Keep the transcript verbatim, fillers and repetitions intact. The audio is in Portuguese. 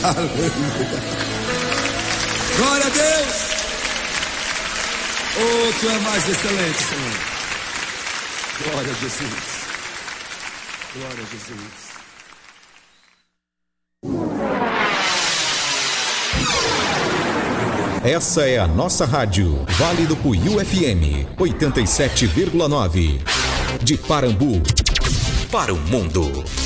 Aleluia. Glória a Deus. Oh, tu é mais excelente, Senhor. Glória a Jesus. Glória a Jesus. Essa é a nossa rádio, Vale do Puiú F M, oitenta e sete vírgula nove. De Parambu, para o mundo.